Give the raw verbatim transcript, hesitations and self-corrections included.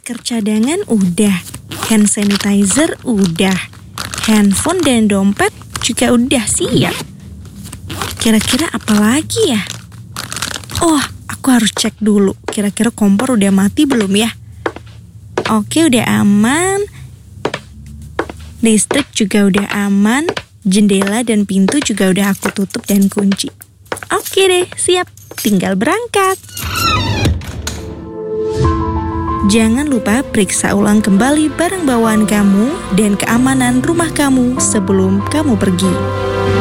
Masker cadangan udah, hand sanitizer udah, handphone dan dompet juga udah siap. Kira-kira apa lagi ya? Oh, aku harus cek dulu. Kira-kira kompor udah mati belum ya? Oke, udah aman. Listrik juga udah aman. Jendela dan pintu juga udah aku tutup dan kunci. Oke deh, siap. Tinggal berangkat. Jangan lupa periksa ulang kembali barang bawaan kamu dan keamanan rumah kamu sebelum kamu pergi.